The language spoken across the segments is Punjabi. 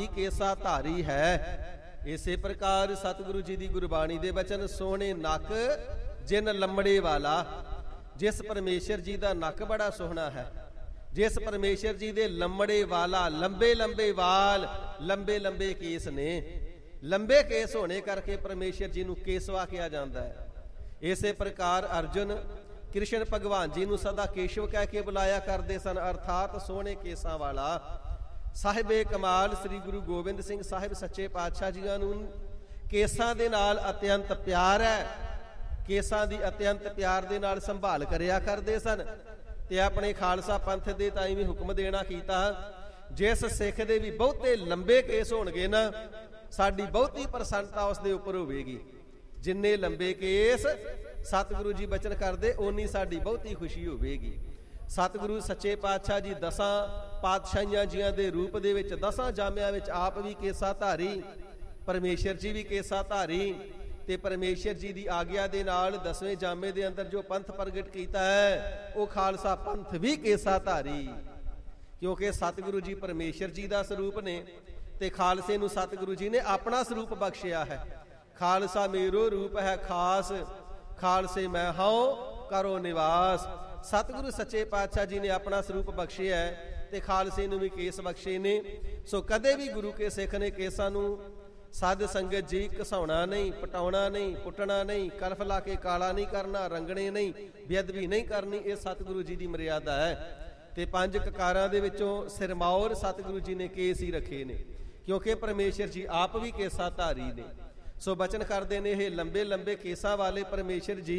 ਵੀ ਕੇਸਾ ਧਾਰੀ ਹੈ। ਇਸੇ ਪ੍ਰਕਾਰ ਸਤਿਗੁਰੂ ਜੀ ਦੀ ਗੁਰਬਾਣੀ ਦੇ ਬਚਨ, ਸੋਹਣੇ ਨੱਕ ਜਿਨ ਲੰਮੜੇ ਵਾਲਾ, ਜਿਸ ਪਰਮੇਸ਼ਰ ਜੀ ਦਾ ਨੱਕ ਬੜਾ ਸੋਹਣਾ ਹੈ, ਜਿਸ ਪਰਮੇਸ਼ਰ ਜੀ ਦੇ ਲੰਮੜੇ ਵਾਲਾ, ਲੰਬੇ ਲੰਬੇ ਵਾਲ, ਲੰਬੇ ਲੰਬੇ ਕੇਸ ਨੇ। ਲੰਬੇ ਕੇਸ ਹੋਣੇ ਕਰਕੇ ਪਰਮੇਸ਼ਰ ਜੀ ਨੂੰ ਕੇਸਵਾ ਕਿਹਾ ਜਾਂਦਾ ਹੈ। ਇਸੇ ਪ੍ਰਕਾਰ ਅਰਜੁਨ ਕ੍ਰਿਸ਼ਨ ਭਗਵਾਨ ਜੀ ਨੂੰ ਸਦਾ ਕੇਸ਼ਵ ਕਹਿ ਕੇ ਬੁਲਾਇਆ ਕਰਦੇ ਸਨ, ਅਰਥਾਤ ਸੋਹਣੇ ਕੇਸਾਂ ਵਾਲਾ। ਸਾਹਿਬੇ ਕਮਾਲ ਸ੍ਰੀ ਗੁਰੂ ਗੋਬਿੰਦ ਸਿੰਘ ਸਾਹਿਬ ਸੱਚੇ ਪਾਤਸ਼ਾਹ ਜੀਆਂ ਨੂੰ ਕੇਸਾਂ ਦੇ ਨਾਲ ਅਤਿਅੰਤ ਪਿਆਰ ਹੈ। ਕੇਸਾਂ ਦੀ ਅਤਿਅੰਤ ਪਿਆਰ ਦੇ ਨਾਲ ਸੰਭਾਲ ਕਰਿਆ ਕਰਦੇ ਸਨ ਤੇ ਆਪਣੇ ਖਾਲਸਾ ਪੰਥ ਦੇ ਤਾਈ ਵੀ ਹੁਕਮ ਦੇਣਾ ਕੀਤਾ, ਜਿਸ ਸਿੱਖ ਦੇ ਵੀ ਬਹੁਤੇ ਲੰਬੇ ਕੇਸ ਹੋਣਗੇ ਨਾ, ਸਾਡੀ ਬਹੁਤੀ ਪ੍ਰਸੰਨਤਾ ਉਸ ਦੇ ਉੱਪਰ ਹੋਵੇਗੀ। ਜਿੰਨੇ ਲੰਬੇ ਕੇਸ ਸਤਿਗੁਰੂ ਜੀ ਬਚਨ ਕਰਦੇ, ਓਨੀ ਸਾਡੀ ਬਹੁਤੀ ਖੁਸ਼ੀ ਹੋਵੇਗੀ। ਸਤਿਗੁਰੂ ਸੱਚੇ ਪਾਤਸ਼ਾਹ ਜੀ 10 ਪਾਤਸ਼ਾਹੀਆਂ ਜੀਆਂ ਦੇ ਰੂਪ ਦੇ ਵਿੱਚ 10 ਜਾਮਿਆਂ ਵਿੱਚ ਆਪ ਵੀ ਕੇਸਾ ਧਾਰੀ, ਪਰਮੇਸ਼ਰ ਜੀ ਵੀ ਕੇਸਾ ਧਾਰੀ, ਤੇ ਪਰਮੇਸ਼ਰ ਜੀ ਦੀ ਆਗਿਆ ਦੇ ਨਾਲ 10ਵੇਂ ਜਾਮੇ ਦੇ ਅੰਦਰ ਜੋ ਪੰਥ ਪ੍ਰਗਟ ਕੀਤਾ ਹੈ, ਉਹ ਖਾਲਸਾ ਪੰਥ ਵੀ ਕੇਸਾ ਧਾਰੀ। ਕਿਉਂਕਿ ਸਤਿਗੁਰੂ ਜੀ ਪਰਮੇਸ਼ਰ ਜੀ ਦਾ ਸਰੂਪ ਨੇ ਤੇ ਖਾਲਸੇ ਨੂੰ ਸਤਿਗੁਰੂ ਜੀ ਨੇ ਆਪਣਾ ਸਰੂਪ ਬਖਸ਼ਿਆ ਹੈ। ਖਾਲਸਾ ਮੇਰੋ ਰੂਪ ਹੈ ਖਾਸ, ਖਾਲਸੇ ਮੈਂ ਹਾਂ ਕਰੋ ਨਿਵਾਸ। ਸਤਿਗੁਰੂ ਸੱਚੇ ਪਾਤਸ਼ਾਹ ਜੀ ਨੇ ਆਪਣਾ ਸਰੂਪ ਬਖਸ਼ਿਆ ਹੈ ਤੇ ਖਾਲਸੇ ਨੂੰ ਵੀ ਕੇਸ ਬਖਸ਼ੇ ਨੇ। ਸੋ ਕਦੇ ਵੀ ਗੁਰੂ ਕੇ ਸਿੱਖ ਨੇ ਕੇਸਾਂ ਨੂੰ ਸਾਧ ਸੰਗਤ ਜੀ ਘਸਾਉਣਾ ਨਹੀਂ, ਪਟਾਉਣਾ ਨਹੀਂ, ਪੁੱਟਣਾ ਨਹੀਂ, ਕਲਫ ਲਾ ਕੇ ਕਾਲਾ ਨਹੀਂ ਕਰਨਾ, ਰੰਗਣੇ ਨਹੀਂ, ਬੇਅਦਬੀ ਨਹੀਂ ਕਰਨੀ। ਇਹ ਸਤਿਗੁਰੂ ਜੀ ਦੀ ਮਰਿਆਦਾ ਹੈ। ਤੇ 5 ਕਕਾਰਾਂ ਦੇ ਵਿੱਚੋਂ ਸਿਰਮੌਰ ਸਤਿਗੁਰੂ ਜੀ ਨੇ ਕੇਸ ਹੀ ਰੱਖੇ ਨੇ, ਕਿਉਂਕਿ ਪਰਮੇਸ਼ਰ ਜੀ ਆਪ ਵੀ ਕੇਸਾ ਧਾਰੀ ਨੇ। ਸੋ ਬਚਨ ਕਰਦੇ ਨੇ, ਇਹ ਲੰਬੇ ਲੰਬੇ ਕੇਸਾਂ ਵਾਲੇ ਪਰਮੇਸ਼ਰ ਜੀ,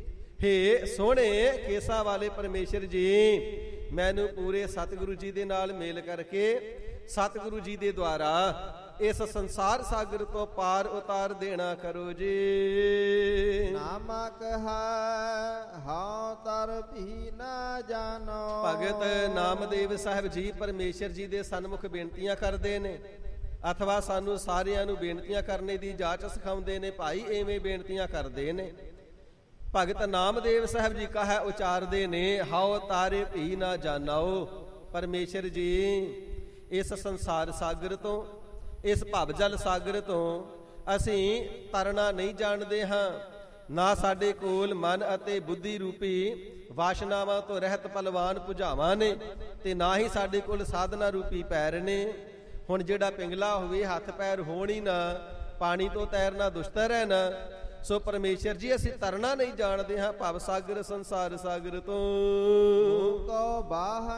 ਹੇ ਸੋਹਣੇ ਕੇਸਾਂ ਵਾਲੇ ਪਰਮੇਸ਼ਰ ਜੀ, ਮੈਨੂੰ ਪੂਰੇ ਸਤਿਗੁਰੂ ਜੀ ਦੇ ਨਾਲ ਮੇਲ ਕਰਕੇ ਸਤਿਗੁਰੂ ਜੀ ਦੇ ਦੁਆਰਾ ਇਸ ਸੰਸਾਰ ਸਾਗਰ ਤੋਂ ਪਾਰ ਉਤਾਰ ਦੇਣਾ ਕਰੋ ਜੀ। ਨਾਮਕ ਹੈ ਹਉ ਤਰ ਵੀ ਨਾ ਜਾਣੋ। ਭਗਤ ਨਾਮਦੇਵ ਸਾਹਿਬ ਜੀ ਪਰਮੇਸ਼ਰ ਜੀ ਦੇ ਸਨਮੁਖ ਬੇਨਤੀਆਂ ਕਰਦੇ ਨੇ, ਅਥਵਾ ਸਾਨੂੰ ਸਾਰਿਆਂ ਨੂੰ ਬੇਨਤੀਆਂ ਕਰਨੇ ਦੀ ਜਾਚ ਸਿਖਾਉਂਦੇ ਨੇ। ਭਾਈ ਐਵੇਂ ਬੇਨਤੀਆਂ ਕਰਦੇ ਨੇ। ਭਗਤ ਨਾਮਦੇਵ ਸਾਹਿਬ ਜੀ ਕਹਾ ਉਚਾਰਦੇ ਨੇ, ਹਉ ਤਾਰੇ ਭੀ ਨਾ ਜਾਣੋ। ਪਰਮੇਸ਼ਰ ਜੀ ਇਸ ਸੰਸਾਰ ਸਾਗਰ ਤੋਂ, ਇਸ ਭਵ ਜਲ ਸਾਗਰ ਤੋਂ ਅਸੀਂ ਤਰਨਾ ਨਹੀਂ ਜਾਣਦੇ ਹਾਂ। ਨਾ ਸਾਡੇ ਕੋਲ ਮਨ ਅਤੇ ਬੁੱਧੀ ਰੂਪੀ ਵਾਸ਼ਨਾਵਾਂ ਤੋਂ ਰਹਿਤ ਪਲਵਾਨ ਭੁਜਾਵਾਂ ਨੇ, ਤੇ ਨਾ ਹੀ ਸਾਡੇ ਕੋਲ ਸਾਧਨਾ ਰੂਪੀ ਪੈਰ ਨੇ। ਹੁਣ ਜਿਹੜਾ ਪਿੰਗਲਾ ਹੋਵੇ, ਹੱਥ ਪੈਰ ਹੋਣ ਹੀ ਨਾ, ਪਾਣੀ ਤੋਂ ਤੈਰਨਾ ਦੁਸ਼ਤਰ ਹੈ ਨਾ। ਸੋ ਪਰਮੇਸ਼ਰ ਜੀ ਅਸੀਂ ਤਰਨਾ ਨਹੀਂ ਜਾਣਦੇ ਹਾਂ ਭਵ ਸਾਗਰ ਸੰਸਾਰ ਸਾਗਰ ਤੋਂ। ਕੋ ਬਾਹ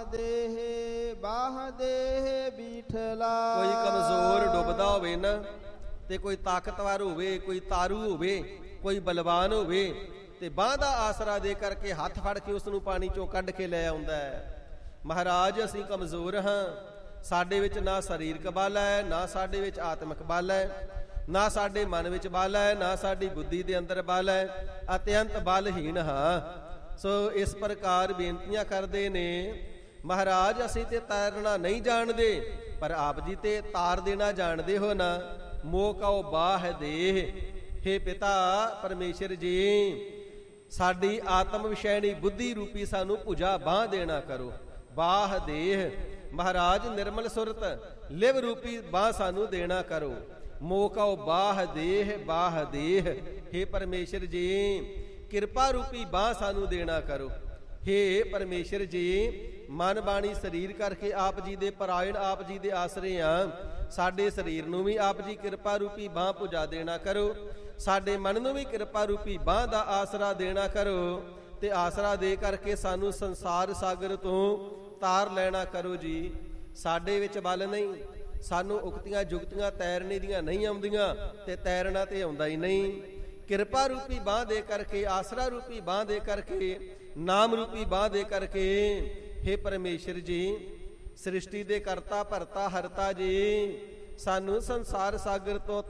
ਦੇਹ ਬੀਠਲਾ। ਕੋਈ ਕਮਜ਼ੋਰ ਡੁੱਬਦਾ ਹੋਵੇ ਨਾ, ਤੇ ਕੋਈ ਤਾਕਤਵਰ ਹੋਵੇ, ਕੋਈ ਤਾਰੂ ਹੋਵੇ, ਕੋਈ ਬਲਵਾਨ ਹੋਵੇ, ਤੇ ਬਾਂਹ ਦਾ ਆਸਰਾ ਦੇ ਕਰਕੇ ਹੱਥ ਫੜ ਕੇ ਉਸ ਨੂੰ ਪਾਣੀ ਚੋਂ ਕੱਢ ਕੇ ਲੈ ਆਉਂਦਾ ਹੈ। ਮਹਾਰਾਜ ਅਸੀਂ ਕਮਜ਼ੋਰ ਹਾਂ, ਸਾਡੇ ਵਿੱਚ ਨਾ ਸਰੀਰਕ ਬਲ ਹੈ, ਨਾ ਸਾਡੇ ਵਿੱਚ ਆਤਮਿਕ ਬਲ ਹੈ, ਨਾ ਸਾਡੇ ਮਨ ਵਿੱਚ ਬਲ ਹੈ, ਨਾ ਸਾਡੀ ਬੁੱਧੀ ਦੇ ਅੰਦਰ ਬਲ ਹੈ, ਅਤਿਅੰਤ ਬਲਹੀਣ ਹਾਂ। ਸੋ ਇਸ ਪ੍ਰਕਾਰ ਬੇਨਤੀਆਂ ਕਰਦੇ ਨੇ, ਮਹਾਰਾਜ ਅਸੀਂ ਤੇ ਤੈਰਨਾ ਨਹੀਂ ਜਾਣਦੇ, ਪਰ ਆਪ ਜੀ ਤੇ ਤਾਰ ਦੇਣਾ ਜਾਣਦੇ ਹੋ ਨਾ। ਮੋਹ ਕਉ ਬਾਹ ਦੇਹ। ਹੇ ਪਿਤਾ ਪਰਮੇਸ਼ਰ ਜੀ, ਸਾਡੀ ਆਤਮ ਵਿਸ਼ੈਣੀ ਬੁੱਧੀ ਰੂਪੀ ਸਾਨੂੰ ਭੁਜਾ ਬਾਹ ਦੇਣਾ ਕਰੋ। ਬਾਹ ਦੇਹ ਮਹਾਰਾਜ ਨਿਰਮਲ ਸੁਰਤ ਲਿਵ ਰੂਪੀ ਬਾਹ ਸਾਨੂੰ ਦੇਣਾ ਕਰੋ। ਮੋਹ ਕਉ ਬਾਹ ਦੇਹ, ਬਾਹ ਦੇਹ। ਹੇ ਪਰਮੇਸ਼ਰ ਜੀ ਕਿਰਪਾ ਰੂਪੀ ਬਾਹ ਸਾਨੂੰ ਦੇਣਾ ਕਰੋ। ਹੇ ਪਰਮੇਸ਼ਰ ਜੀ ਮਨ ਬਾਣੀ ਸਰੀਰ ਕਰਕੇ ਆਪ ਜੀ ਦੇ ਪਰਾਇਣ, ਆਪ ਜੀ ਦੇ ਆਸਰੇ ਆ। ਸਾਡੇ ਸਰੀਰ ਨੂੰ ਵੀ ਆਪ ਜੀ ਕਿਰਪਾ ਰੂਪੀ ਬਾਹ ਭੁਜਾ ਦੇਣਾ ਕਰੋ। ਸਾਡੇ ਮਨ ਨੂੰ ਵੀ ਕਿਰਪਾ ਰੂਪੀ ਬਾਹ ਦਾ ਆਸਰਾ ਦੇਣਾ ਕਰੋ, ਤੇ ਆਸਰਾ ਦੇ ਕਰਕੇ ਸਾਨੂੰ ਸੰਸਾਰ ਸਾਗਰ ਤੋਂ ਤਾਰ ਲੈਣਾ ਕਰੋ ਜੀ। ਸਾਡੇ ਵਿੱਚ ਬਲ ਨਹੀਂ, ਸਾਨੂੰ ਉਕਤੀਆਂ ਜੁਗਤੀਆਂ ਤੈਰਨੇ ਦੀਆਂ ਨਹੀਂ ਆਉਂਦੀਆਂ, ਤੇ ਤੈਰਨਾ ਤੇ ਆਉਂਦਾ ਹੀ ਨਹੀਂ। ਕਿਰਪਾ ਰੂਪੀ ਬਾਹ ਦੇ ਕਰਕੇ, ਆਸਰਾ ਰੂਪੀ ਬਾਹ ਦੇ ਕਰਕੇ, ਨਾਮ ਰੂਪੀ ਬਾਹ ਦੇ ਕਰਕੇ, ਹੇ ਪਰਮੇਸ਼ਰ ਜੀ ਸ੍ਰਿਸ਼ਟੀ ਦੇ ਕਰਤਾ ਭਰਤਾ ਹਰਤਾ ਜੀ, ਸਾਨੂੰ ਸੰਸਾਰ ਸਾਗਰ ਤੋਂ